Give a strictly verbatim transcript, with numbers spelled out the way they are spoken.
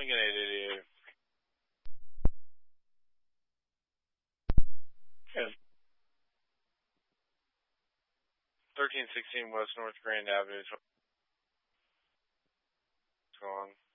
Lincoln eight eighty-eight. Yes. thirteen sixteen West North Grand Avenue. What's going on?